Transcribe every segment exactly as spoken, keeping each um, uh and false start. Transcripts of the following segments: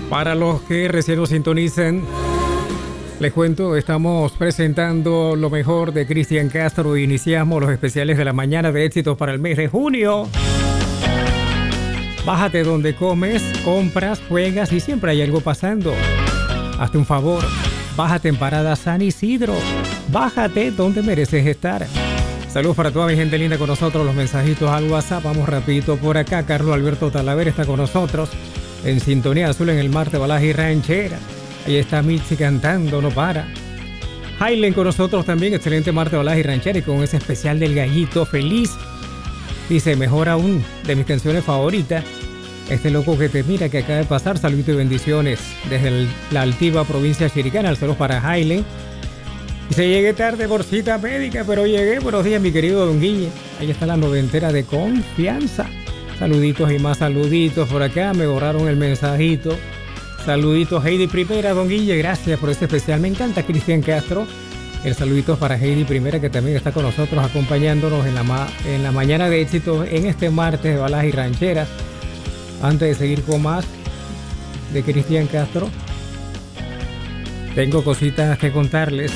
Para los que recién nos sintonizan, les cuento, estamos presentando lo mejor de Cristian Castro. Iniciamos los especiales de la mañana de éxitos para el mes de junio. Bájate donde comes, compras, juegas y siempre hay algo pasando. Hazte un favor, bájate en Parada San Isidro. Bájate donde mereces estar. Saludos para toda mi gente linda con nosotros. Los mensajitos al WhatsApp. Vamos rapidito por acá. Carlos Alberto Talavera está con nosotros en Sintonía Azul en el Marte Balaje y Ranchera. Ahí está Mitzi cantando, no para. Hailen con nosotros también. Excelente Marte Balaje y Ranchera y con ese especial del gallito feliz. Dice, mejor aún, de mis canciones favoritas. Este loco que te mira que acaba de pasar. Saludos y bendiciones desde el, la altiva provincia chiricana. Saludos para Hailen. Dice, llegué tarde por cita médica, pero llegué. Buenos días, mi querido Don Guille. Ahí está la noventera de confianza. Saluditos y más saluditos por acá. Me borraron el mensajito. Saluditos, Heidi Primera, Don Guille. Gracias por este especial. Me encanta Cristian Castro. El saludito para Heidi Primera, que también está con nosotros acompañándonos en la, ma- en la mañana de éxitos en este martes de balas y rancheras. Antes de seguir con más de Cristian Castro, tengo cositas que contarles.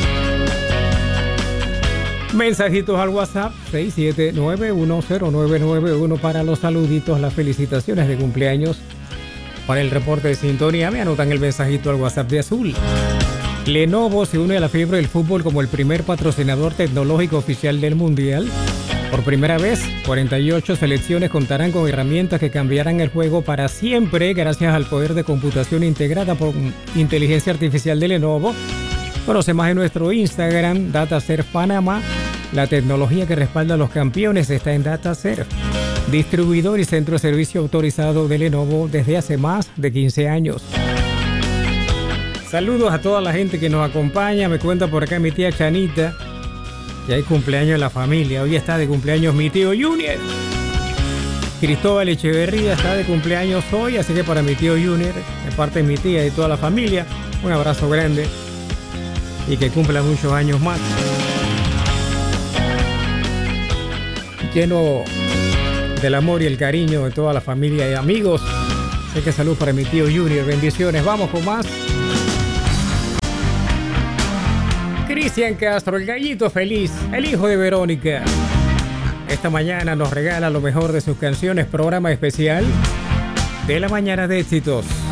Mensajitos al WhatsApp seis siete nueve uno cero nueve nueve uno para los saluditos, las felicitaciones de cumpleaños. Para el reporte de sintonía me anotan el mensajito al WhatsApp de Azul. Lenovo se une a la fiebre del fútbol como el primer patrocinador tecnológico oficial del Mundial. Por primera vez, cuarenta y ocho selecciones contarán con herramientas que cambiarán el juego para siempre gracias al poder de computación integrada por inteligencia artificial de Lenovo. Conoce más en nuestro Instagram, DataServe Panamá. La tecnología que respalda a los campeones está en DataServe, distribuidor y centro de servicio autorizado de Lenovo desde hace más de quince años. Saludos a toda la gente que nos acompaña. Me cuenta por acá mi tía Chanita que hay cumpleaños en la familia. Hoy está de cumpleaños mi tío Junior. Cristóbal Echeverría está de cumpleaños hoy, así que para mi tío Junior, de parte de mi tía y toda la familia, un abrazo grande y que cumpla muchos años más. Lleno del amor y el cariño de toda la familia y amigos. Así que salud para mi tío Junior, bendiciones. Vamos con más. Cristian Castro, el gallito feliz, el hijo de Verónica. Esta mañana nos regala lo mejor de sus canciones, programa especial de la mañana de éxitos.